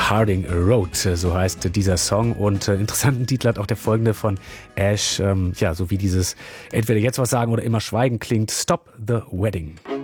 Harding Road, so heißt dieser Song. Und interessanten Titel hat auch der folgende von Ash, so wie dieses entweder jetzt was sagen oder immer schweigen klingt, Stop the Wedding.